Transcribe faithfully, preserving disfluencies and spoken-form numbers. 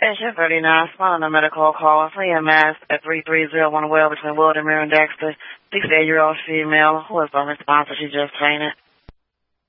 Station thirty-nine, responding to medical call for E M S at three three zero one well between Wildermere and Dexter. sixty-eight-year-old female who has been responsive. She just fainted.